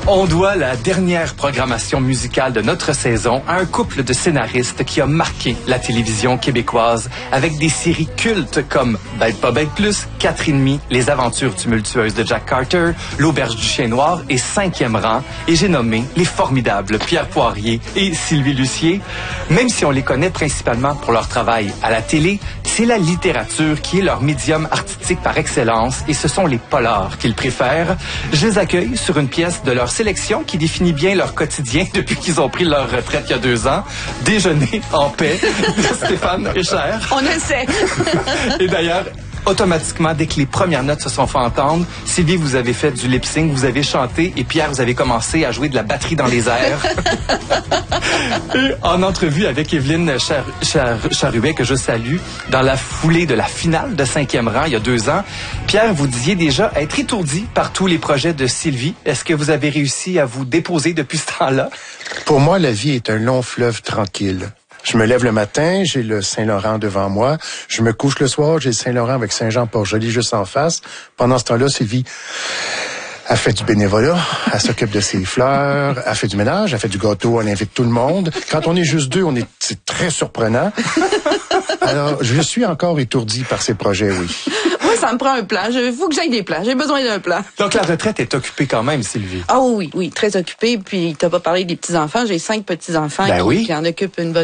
On doit la dernière programmation musicale de notre saison à un couple de scénaristes qui a marqué la télévision québécoise avec des séries cultes comme Bête pas bête plus, 4,5, Les aventures tumultueuses de Jack Carter, L'auberge du chien noir et 5e rang. Et j'ai nommé les formidables Pierre Poirier et Sylvie Lucier. Même si on les connaît principalement pour leur travail à la télé, c'est la littérature qui est leur médium artistique par excellence et ce sont les polars qu'ils préfèrent. Je les accueille sur une pièce de leur sélection qui définit bien leur quotidien depuis qu'ils ont pris leur retraite il y a 2 ans. Déjeuner en paix de Stéphane Richer. On essaie. Et d'ailleurs, automatiquement, dès que les premières notes se sont fait entendre, Sylvie, vous avez fait du lip-sync, vous avez chanté, et Pierre, vous avez commencé à jouer de la batterie dans les airs. Et en entrevue avec Evelyne Charuet, que je salue, dans la foulée de la finale de 5e rang, il y a 2 ans, Pierre, vous disiez déjà être étourdi par tous les projets de Sylvie. Est-ce que vous avez réussi à vous déposer depuis ce temps-là? Pour moi, la vie est un long fleuve tranquille. Je me lève le matin, j'ai le Saint-Laurent devant moi. Je me couche le soir, j'ai le Saint-Laurent avec Saint-Jean-Port-Joli juste en face. Pendant ce temps-là, Sylvie, elle fait du bénévolat, elle s'occupe de ses fleurs, elle fait du ménage, elle fait du gâteau, elle invite tout le monde. Quand on est juste 2, c'est très surprenant. Alors, je suis encore étourdi par ces projets, oui. Moi, ça me prend un plan. Il faut que j'aille des plans. J'ai besoin d'un plan. Donc, la retraite est occupée quand même, Sylvie. Ah oui, très occupée. Puis, t'as pas parlé des petits-enfants. J'ai 5 petits-enfants qui en occupent une bonne